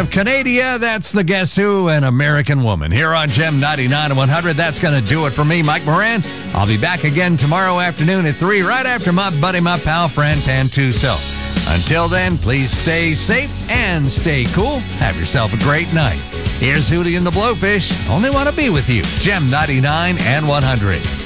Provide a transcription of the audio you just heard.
of Canada. That's the Guess Who, an American woman. Here on Gem 99 and 100, that's going to do it for me, Mike Moran. I'll be back again tomorrow afternoon at 3, right after my buddy, my pal, Fran Pantuso. Until then, please stay safe and stay cool. Have yourself a great night. Here's Hootie and the Blowfish. Only want to be with you. Gem 99 and 100.